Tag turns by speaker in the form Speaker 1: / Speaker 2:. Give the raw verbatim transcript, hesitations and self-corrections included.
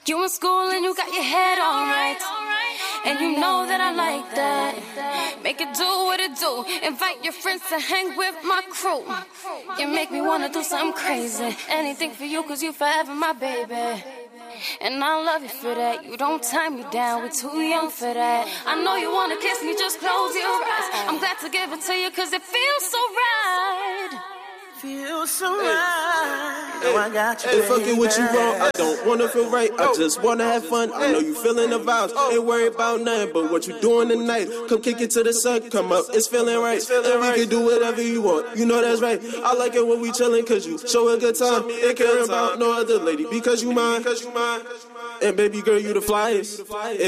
Speaker 1: You in school and you got your head all right, and you know that I like that. Make it do what it do. Invite your friends to hang with my crew. You make me wanna do something crazy. Anything for you, cause you forever my baby. And I love you for that. You don't tie me down, we're too young for that. I know you wanna kiss me, just close your eyes. I'm glad to give it to you, cause it feels so right.
Speaker 2: Feels so right.
Speaker 3: Hey,
Speaker 2: oh, I got you.
Speaker 3: Hey, fucking with you wrong. I don't wanna feel right. I just wanna have fun. I know you feeling the vibes. Ain't worried about nothing but what you doing tonight. Come kick it till the sun come up. It's feeling right. And we can do whatever you want. You know that's right. I like it when we chillin' cause you show a good time. Ain't caring about no other lady because you mine. And baby girl, you the flyest.